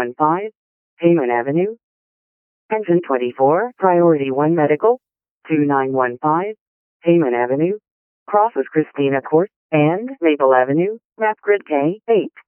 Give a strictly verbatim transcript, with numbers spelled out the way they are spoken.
fifteen, Hayman Avenue. Engine twenty-four, Priority one Medical, two nine one five, Hayman Avenue. Crosses Christina Court and Maple Avenue, map grid K eight.